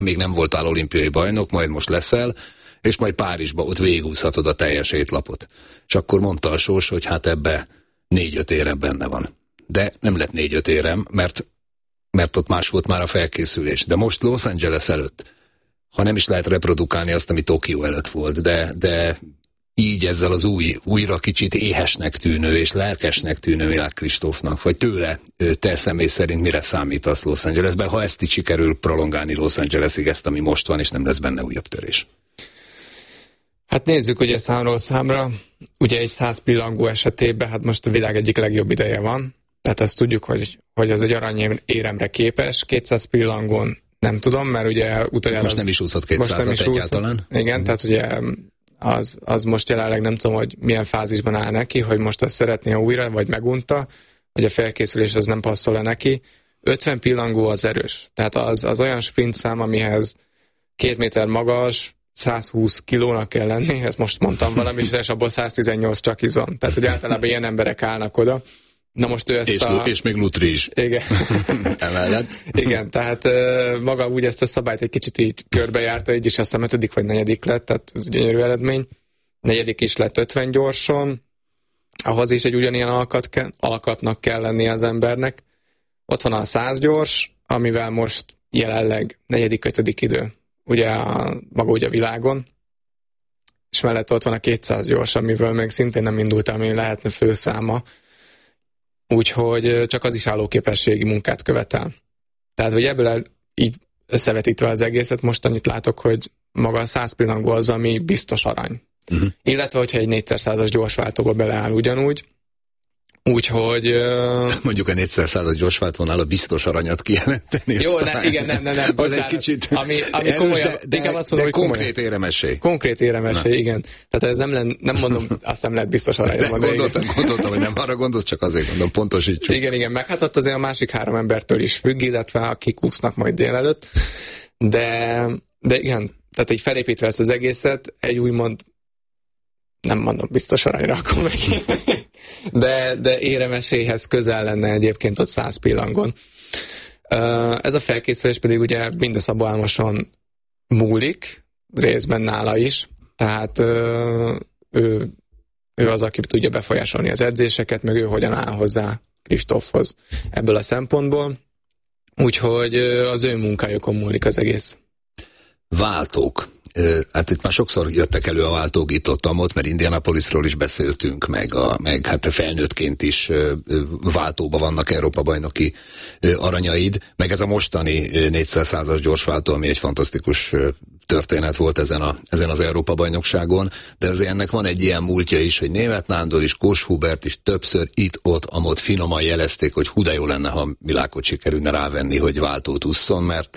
még nem voltál olimpiai bajnok, majd most leszel, és majd Párizsba ott végigúszhatod a teljes étlapot. És akkor mondta a sós, hogy hát ebbe 4-5 érem benne van. De nem lett 4-5 érem, mert ott más volt már a felkészülés. De most Los Angeles előtt, ha nem is lehet reprodukálni azt, ami Tokió előtt volt, de így ezzel az újra kicsit éhesnek tűnő és lelkesnek tűnő Milák Kristófnak, vagy tőle te személy szerint mire számítasz Los Angelesben, ha ezt így sikerül prolongálni Los Angelesig, ezt, ami most van, és nem lesz benne újabb törés? Hát nézzük ugye számról számra, ugye egy 100 pillangó esetében, hát most a világ egyik legjobb ideje van, tehát azt tudjuk, hogy az egy aranyéremre képes, 200 pillangón nem tudom, mert ugye utoljára... Most nem is úszott 200-at egyáltalán. Igen, tehát ugye az most jelenleg nem tudom, hogy milyen fázisban áll neki, hogy most azt szeretné újra, vagy megunta, hogy a felkészülés az nem passzol-e neki. 50 pillangó az erős. Tehát az olyan sprint szám, amihez 2 méter magas, 120 kilónak kell lenni, ezt most mondtam valami, és abból 118 csak izom. Tehát, hogy általában ilyen emberek állnak oda. Na most ő ezt és még lutri is. Igen. Emellett. Igen, tehát maga úgy ezt a szabályt egy kicsit így körbejárta, így is azt hiszem 5. vagy 4. lett, tehát ez gyönyörű eredmény. 4. is lett 50 gyorsan, ahhoz is egy ugyanilyen alkatnak kell lenni az embernek. Ott van a 100 gyors, amivel most jelenleg 4. 5. idő, ugye maga ugye a világon, és mellett ott van a 200 gyors, amiből még szintén nem indult, ami lehetne főszáma. Úgyhogy csak az is állóképességi munkát követel. Tehát, hogy ebből így összevetítve az egészet, most annyit látok, hogy maga a 100 pillangó az, ami biztos arany. Illetve, hogyha egy 4x100-as gyorsváltóba beleáll ugyanúgy. Úgyhogy... Mondjuk a 4x100-as gyorsváltónál a biztos aranyat kijelenteni. Jó, nem, az egy kicsit ami komolyan, de konkrét éremessé. Konkrét éremessé, igen. Tehát ez nem mondom, azt nem lehet biztos aranyra mondani. Gondoltam, hogy nem arra gondolsz, csak azért mondom, pontosítsuk. Igen, meg hát ott azért a másik 3 embertől is függ, illetve akik úsznak majd délelőtt. De igen, tehát így felépítve ezt az egészet, egy úgymond nem mondom biztos aranyra, akkor meg de éremeséhez közel lenne egyébként ott 100 pillangon. Ez a felkészülés pedig ugye mind a Szabó Álmoson múlik, részben nála is, tehát ő az, aki tudja befolyásolni az edzéseket, meg ő hogyan áll hozzá Kristófhoz ebből a szempontból. Úgyhogy az ő munkájukon múlik az egész. Váltók. Hát itt már sokszor jöttek elő a váltók itt-ott, mert Indianapolisról is beszéltünk, meg hát felnőttként is váltóban vannak Európa-bajnoki aranyaid, meg ez a mostani 4x100-as gyorsváltó, ami egy fantasztikus történet volt ezen az Európa-bajnokságon, de azért ennek van egy ilyen múltja is, hogy Németh Nándor is, Kós Hubert is többször itt-ott, amott finoman jelezték, hogy hú de jó lenne, ha Milákot sikerülne rávenni, hogy váltót ússzon, mert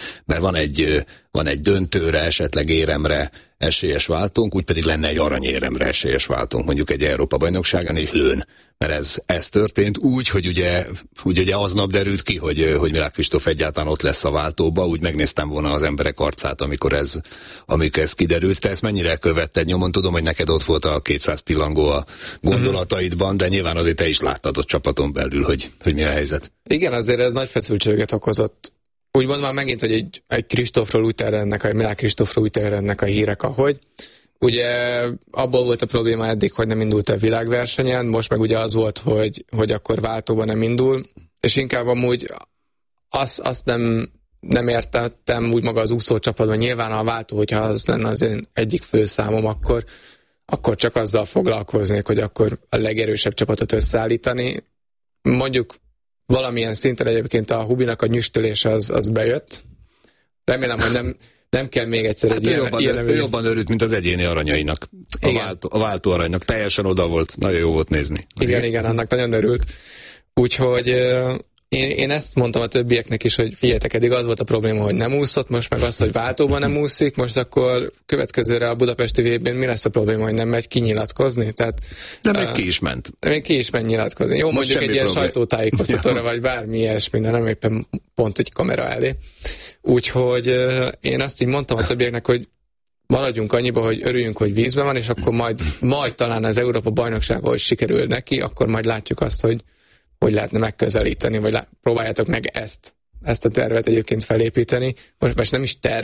van egy döntőre, esetleg éremre esélyes váltónk, úgy pedig lenne egy aranyéremre esélyes váltónk, mondjuk egy Európa-bajnokságán, és lőn. Mert ez történt úgy, hogy ugye aznap derült ki, hogy Milák Kristóf egyáltalán ott lesz a váltóba, úgy megnéztem volna az emberek arcát, amikor ez kiderült. Te ezt mennyire követted nyomon? Tudom, hogy neked ott volt a 200 pillangó a gondolataidban, de nyilván azért te is láttad ott csapaton belül, hogy mi a helyzet. Igen, azért ez nagy feszültséget okozott. Úgy mondom már megint, hogy egy Kristófról úgy terjednek, egy Milák Kristófról úgy terjednek a hírek, ahogy. Ugye abból volt a probléma eddig, hogy nem indult a világversenyen, most meg ugye az volt, hogy akkor váltóban nem indul, és inkább amúgy azt nem értettem úgy maga az úszócsapatban. Nyilván a váltó, hogyha az lenne az én egyik főszámom, akkor csak azzal foglalkoznék, hogy akkor a legerősebb csapatot összeállítani. Mondjuk valamilyen szinten egyébként a Hubinak a nyüstölés az bejött. Remélem, hogy nem kell még egyszer egy ilyen ő jobban örült, mint az egyéni aranyainak. A váltó aranynak. Teljesen oda volt. Nagyon jó volt nézni. Igen, annak nagyon örült. Úgyhogy én ezt mondtam a többieknek is, hogy figyeljetek, eddig az volt a probléma, hogy nem úszott, most meg az, hogy váltóban nem úszik, most akkor következőre a budapesti VB-n mi lesz a probléma, hogy nem megy kinyilatkozni? De még ki is ment. Nyilatkozni. Jó, most mondjuk egy ilyen sajtótájékoztatóra, vagy bármi ilyesmi, nem éppen pont egy kamera elé. Úgyhogy én azt így mondtam a többieknek, hogy maradjunk annyiba, hogy örüljünk, hogy vízben van, és akkor majd talán az Európa-bajnokság, hogy sikerül neki, akkor majd látjuk azt, hogy lehetne megközelíteni, vagy próbáljátok meg ezt ezt a tervet egyébként felépíteni. Most nem is terv,